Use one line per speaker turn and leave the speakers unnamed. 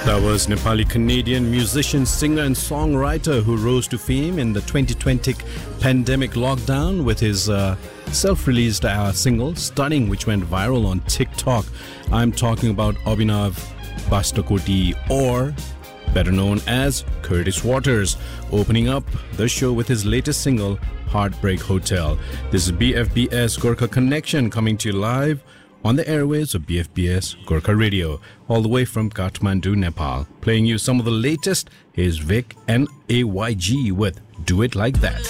That was Nepali-Canadian musician, singer and songwriter who rose to fame in the 2020 pandemic lockdown with his self-released single, Stunning, which went viral on TikTok. I'm talking about Abhinav Bastakoti, or better known as Curtis Waters, opening up the show with his latest single, Heartbreak Hotel. This is BFBS Gorkha Connection coming to you live on the airwaves of BFBS Gorkha Radio, all the way from Kathmandu, Nepal. Playing you some of the latest is Vic and AYG with Do It Like That.